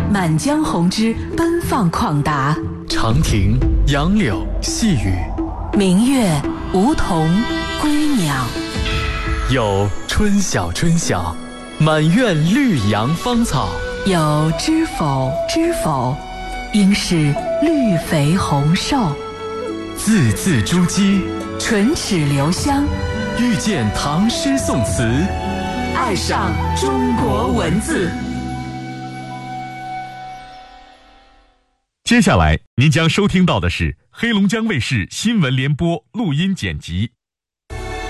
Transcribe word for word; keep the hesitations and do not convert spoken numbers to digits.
满江红之奔放旷达， 长亭杨柳细雨， 明月梧桐归鸟。 有春晓春晓，满院绿杨芳草。 有知否知否，应是绿肥红瘦。 字字珠玑， 唇齿留香， 遇见唐诗宋词， 爱上中国文字。 接下来您将收听到的是黑龙江卫视新闻联播录音剪辑。